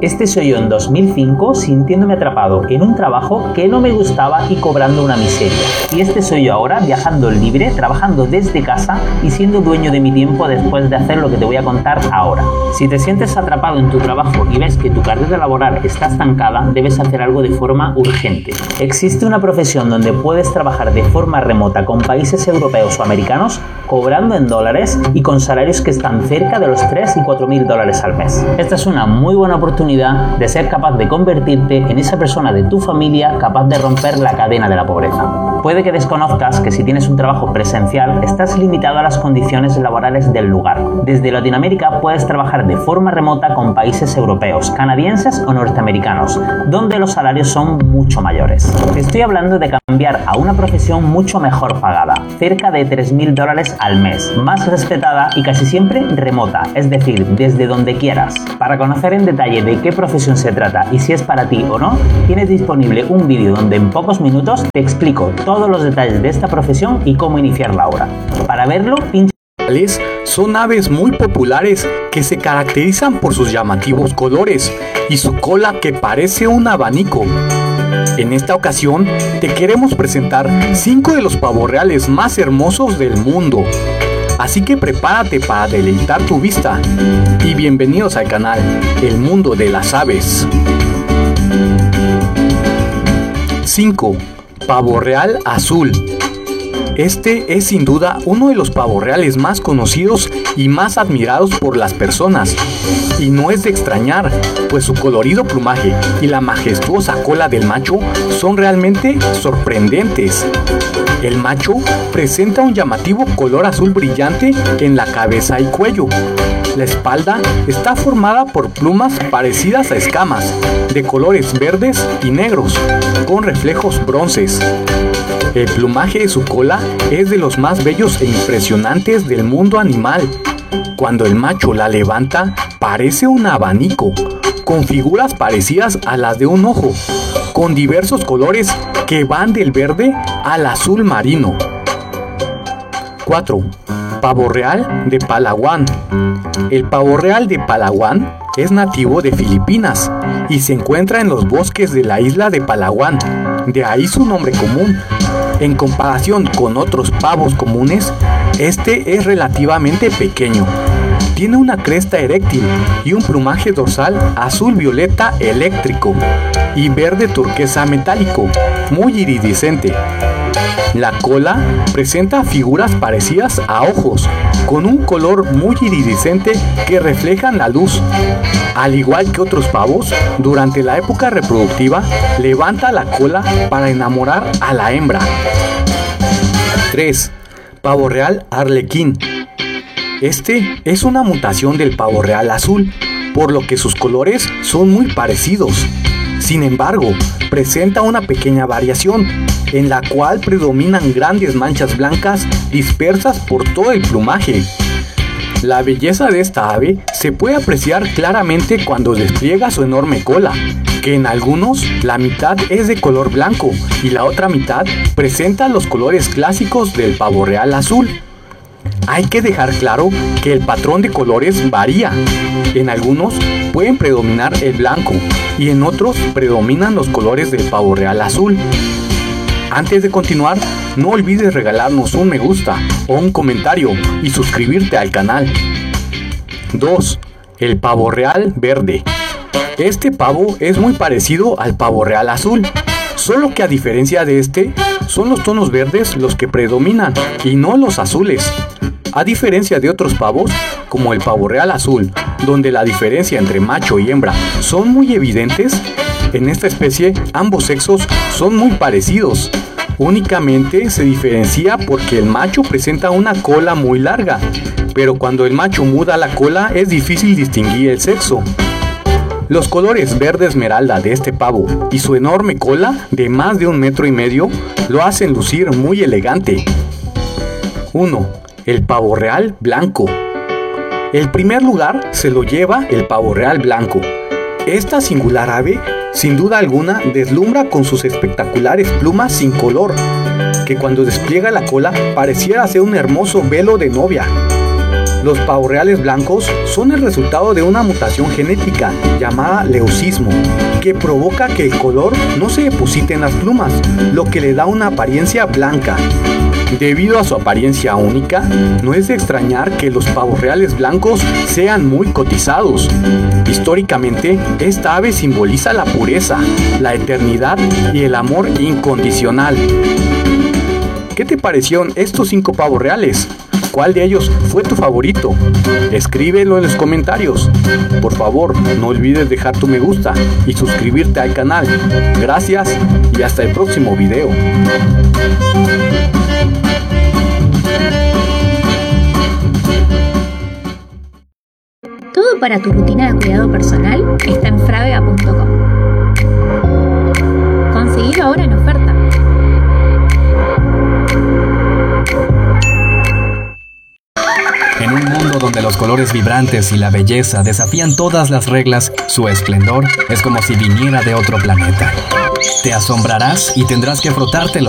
Este soy yo en 2005 sintiéndome atrapado en un trabajo que no me gustaba y cobrando una miseria. Y este soy yo ahora viajando libre, trabajando desde casa y siendo dueño de mi tiempo después de hacer lo que te voy a contar ahora. Si te sientes atrapado en tu trabajo y ves que tu carrera laboral está estancada, debes hacer algo de forma urgente. Existe una profesión donde puedes trabajar de forma remota con países europeos o americanos, cobrando en dólares y con salarios que están cerca de los 3 y 4.000 dólares al mes. Esta es una muy buena oportunidad de ser capaz de convertirte en esa persona de tu familia capaz de romper la cadena de la pobreza. Puede que desconozcas que si tienes un trabajo presencial estás limitado a las condiciones laborales del lugar. Desde Latinoamérica puedes trabajar de forma remota con países europeos, canadienses o norteamericanos, donde los salarios son mucho mayores. Te estoy hablando de cambiar a una profesión mucho mejor pagada, cerca de 3.000 dólares al mes, más respetada y casi siempre remota, es decir, desde donde quieras. Para conocer en detalle de qué profesión se trata y si es para ti o no, tienes disponible un vídeo donde en pocos minutos te explico todos los detalles de esta profesión y cómo iniciarla ahora. Para verlo, pincha. Son aves muy populares que se caracterizan por sus llamativos colores y su cola que parece un abanico. En esta ocasión te queremos presentar 5 de los pavos reales más hermosos del mundo. Así que prepárate para deleitar tu vista y bienvenidos al canal El Mundo de las Aves. 5. Pavo real azul. Este es sin duda uno de los pavos reales más conocidos y más admirados por las personas. Y no es de extrañar, pues su colorido plumaje y la majestuosa cola del macho son realmente sorprendentes. El macho presenta un llamativo color azul brillante en la cabeza y cuello. La espalda está formada por plumas parecidas a escamas, de colores verdes y negros, con reflejos bronces. El plumaje de su cola es de los más bellos e impresionantes del mundo animal. Cuando el macho la levanta, parece un abanico, con figuras parecidas a las de un ojo, con diversos colores que van del verde al azul marino. 4. Pavo real de Palawan. El pavo real de Palawan es nativo de Filipinas y se encuentra en los bosques de la isla de Palawan, de ahí su nombre común. En comparación con otros pavos comunes, este es relativamente pequeño. Tiene una cresta eréctil y un plumaje dorsal azul violeta eléctrico y verde turquesa metálico, muy iridiscente. La cola presenta figuras parecidas a ojos, con un color muy iridiscente que reflejan la luz. Al igual que otros pavos, durante la época reproductiva, levanta la cola para enamorar a la hembra. 3. Pavo real arlequín. Este es una mutación del pavo real azul, por lo que sus colores son muy parecidos. Sin embargo, presenta una pequeña variación, en la cual predominan grandes manchas blancas dispersas por todo el plumaje. La belleza de esta ave se puede apreciar claramente cuando despliega su enorme cola, que en algunos la mitad es de color blanco y la otra mitad presenta los colores clásicos del pavo real azul. Hay que dejar claro que el patrón de colores varía. En algunos pueden predominar el blanco y en otros predominan los colores del pavo real azul. Antes de continuar, no olvides regalarnos un me gusta o un comentario y suscribirte al canal. 2. El pavo real verde. Este pavo es muy parecido al pavo real azul, solo que a diferencia de este, son los tonos verdes los que predominan y no los azules. A diferencia de otros pavos, como el pavo real azul, donde la diferencia entre macho y hembra son muy evidentes, en esta especie ambos sexos son muy parecidos. Únicamente se diferencia porque el macho presenta una cola muy larga, pero cuando el macho muda la cola es difícil distinguir el sexo. Los colores verde esmeralda de este pavo y su enorme cola de más de 1,5 metros lo hacen lucir muy elegante. 1. El pavo real blanco. El primer lugar se lo lleva el pavo real blanco. Esta singular ave, sin duda alguna, deslumbra con sus espectaculares plumas sin color, que cuando despliega la cola pareciera ser un hermoso velo de novia. Los pavorreales blancos son el resultado de una mutación genética llamada leucismo, que provoca que el color no se deposite en las plumas, lo que le da una apariencia blanca. Debido a su apariencia única, no es de extrañar que los pavorreales blancos sean muy cotizados. Históricamente, esta ave simboliza la pureza, la eternidad y el amor incondicional. ¿Qué te parecieron estos 5 pavos reales? ¿Cuál de ellos fue tu favorito? Escríbelo en los comentarios. Por favor, no olvides dejar tu me gusta y suscribirte al canal. Gracias y hasta el próximo video. Todo para tu rutina de cuidado personal está en Frávega.com. Conseguilo ahora en oferta. En un mundo donde los colores vibrantes y la belleza desafían todas las reglas, su esplendor es como si viniera de otro planeta. Te asombrarás y tendrás que frotártelo